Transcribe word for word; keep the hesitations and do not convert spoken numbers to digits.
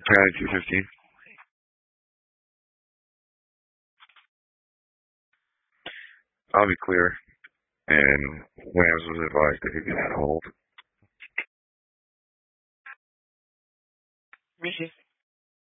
Try two fifteen. I'll be clear. And Lance was advised that he could hold. Rishi.